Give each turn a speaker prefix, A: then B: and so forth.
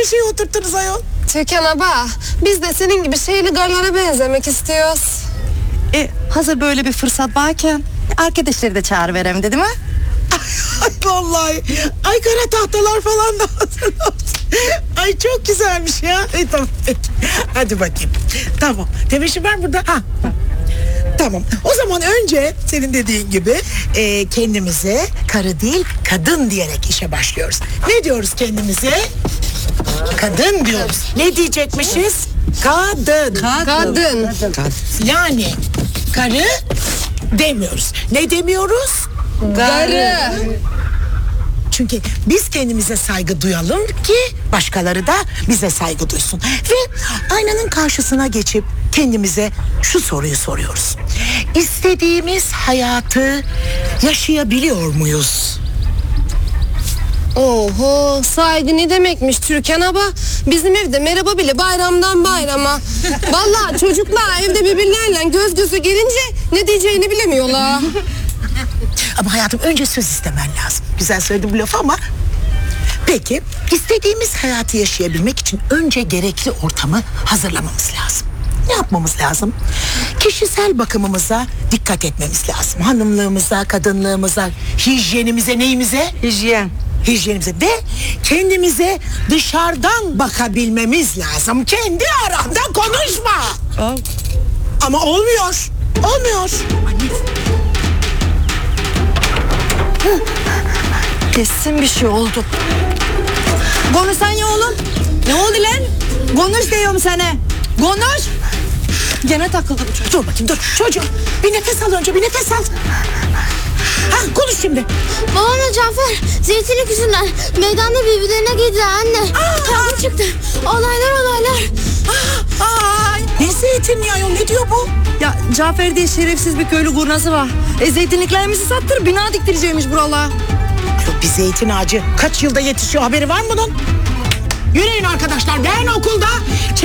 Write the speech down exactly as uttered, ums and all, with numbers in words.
A: kişiyi oturttunuz ayol?
B: Türkan abla, biz de senin gibi şeyli garlara benzemek istiyoruz.
C: E, hazır böyle bir fırsat varken arkadaşları da çağırıverem dedim ha.
A: Ay vallahi. Ay kara tahtalar falan da hazırlamış. Ay çok güzelmiş ya. E, tamam peki. Hadi bakayım. Tamam. Tebeşir var burada. Ha. Tamam. O zaman önce senin dediğin gibi e, kendimize karı değil kadın diyerek işe başlıyoruz. Ne diyoruz kendimize? Kadın diyoruz. Ne diyecekmişiz? Kadın.
B: Kadın.
A: Yani karı demiyoruz. Ne demiyoruz?
B: Garı.
A: Çünkü biz kendimize saygı duyalım ki başkaları da bize saygı duysun. Ve aynanın karşısına geçip kendimize şu soruyu soruyoruz. İstediğimiz hayatı yaşayabiliyor muyuz?
B: Oho, saygı ne demekmiş Türkan abla? Bizim evde merhaba bile bayramdan bayrama. Vallahi çocuklar evde birbirlerine göz göze gelince ne diyeceğini bilemiyorlar.
A: Ama hayatım önce söz istemen lazım. Güzel söyledim bu lafı ama... Peki, istediğimiz hayatı yaşayabilmek için önce gerekli ortamı hazırlamamız lazım. Ne yapmamız lazım? Kişisel bakımımıza dikkat etmemiz lazım. Hanımlığımıza, kadınlığımıza, hijyenimize, neyimize?
C: Hijyen.
A: Hijyenimize ve kendimize dışarıdan bakabilmemiz lazım. Kendi aranda konuşma.
C: Al.
A: Ama olmuyor. Olmuyor.
C: Kesin bir şey oldu. Konuşsan ya oğlum. Ne oldu lan? Konuş diyorum sana. Konuş. Gene takıldı bu çocuk.
A: Dur bakayım dur. Çocuğum bir nefes al önce bir nefes al. Ha konuş şimdi.
D: Babamla Cafer zeytinlik yüzünden meydanda birbirlerine girdiler anne. Kavga çıktı. Olaylar olaylar.
A: Ay, ne zeytinyağı ayol, ne diyor bu?
C: Ya Cafer diye şerefsiz bir köylü kurnazı var. E zeytinliklerimizi sattır, bina diktireceğimiş buralara.
A: Yok, bir zeytin ağacı kaç yılda yetişiyor, haberi var mı bunun? Yürüyün arkadaşlar, ben okulda